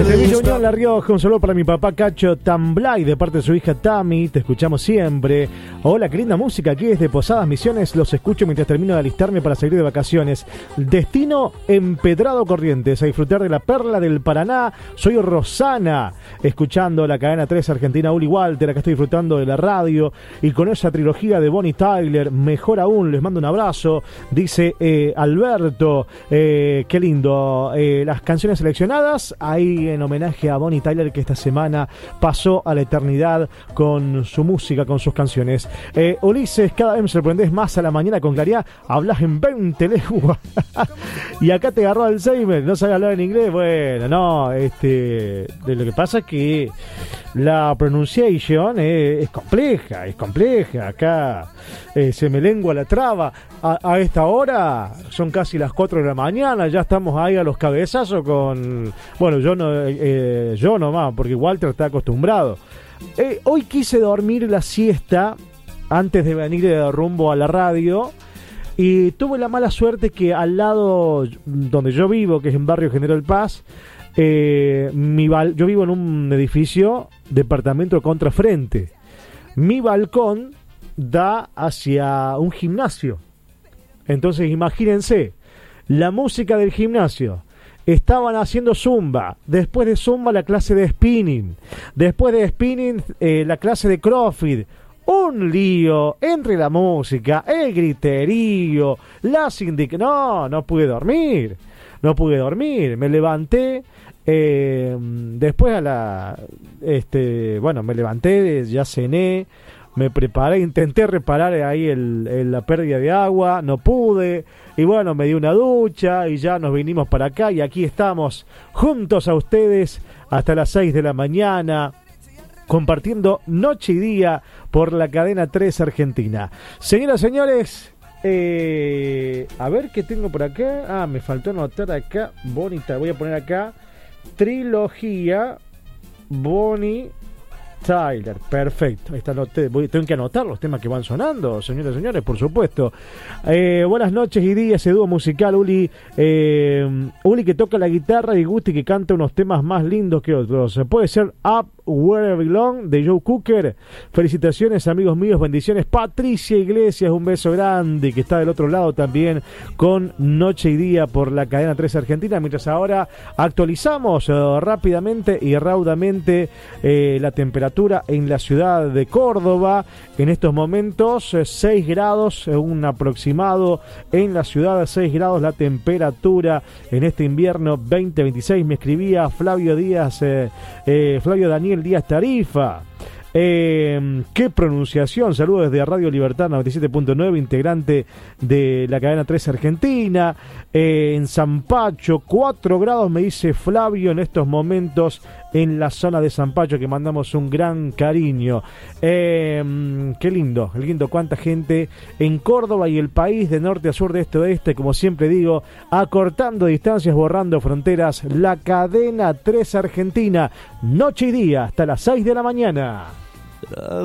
Desde Villa Unión, La Rioja, un saludo para mi papá Cacho Tamblay, de parte de su hija Tami, te escuchamos siempre. Hola, qué linda música, aquí desde Posadas Misiones, los escucho mientras termino de alistarme para salir de vacaciones. Destino Empedrado Corrientes, a disfrutar de la perla del Paraná. Soy Rosana, escuchando la cadena 3 Argentina Uli Walter, acá estoy disfrutando de la radio y con esa trilogía de Bonnie Tyler, mejor aún, les mando un abrazo, dice Alberto, qué lindo, las canciones seleccionadas, ahí en homenaje a Bonnie Tyler, que esta semana pasó a la eternidad con su música, con sus canciones. Ulises, cada vez me sorprendés más a la mañana con claridad, hablas en 20 lenguas y acá te agarró Alzheimer, no sabes hablar en inglés. Bueno, no, de lo que pasa es que la pronunciation es compleja, acá se me lengua la traba. A esta hora son casi las 4 de la mañana, ya estamos ahí a los cabezazos con... Bueno, yo nomás, porque Walter está acostumbrado. Hoy quise dormir la siesta antes de venir de rumbo a la radio y tuve la mala suerte que al lado donde yo vivo, que es en Barrio General Paz, yo vivo en un edificio, departamento contrafrente. Mi balcón da hacia un gimnasio. Entonces imagínense, la música del gimnasio, estaban haciendo zumba, después de zumba la clase de spinning, después de spinning la clase de crossfit, un lío entre la música, el griterío, no pude dormir, me levanté, después me levanté, ya cené, me preparé, intenté reparar ahí la pérdida de agua, no pude, y bueno, me di una ducha y ya nos vinimos para acá y aquí estamos juntos a ustedes hasta las 6 de la mañana, compartiendo noche y día por la cadena 3 Argentina. Señoras, señores, a ver qué tengo por acá. Me faltó anotar acá, bonita, voy a poner acá, trilogía Bonnie Tyler, perfecto. Tengo que anotar los temas que van sonando, señoras y señores, por supuesto. Buenas noches y días, ese dúo musical, Uli que toca la guitarra y Gusti que canta unos temas más lindos que otros. Puede ser Up Where I Belong de Joe Cooker. Felicitaciones, amigos míos, bendiciones. Patricia Iglesias, un beso grande, que está del otro lado también con Noche y Día por la cadena 3 Argentina. Mientras ahora actualizamos rápidamente y raudamente la temperatura en la ciudad de Córdoba. En estos momentos 6 grados, un aproximado en la ciudad, 6 grados la temperatura en este invierno 2026. Me escribía Flavio Daniel Díaz Tarifa. Qué pronunciación, saludos desde Radio Libertad 97.9, integrante de la cadena 3 Argentina. En Zampacho 4 grados, me dice Flavio, en estos momentos en la zona de Zampacho, que mandamos un gran cariño. Qué lindo, cuánta gente en Córdoba y el país, de norte a sur, de este a oeste, como siempre digo, acortando distancias, borrando fronteras, la cadena 3 Argentina, noche y día hasta las 6 de la mañana.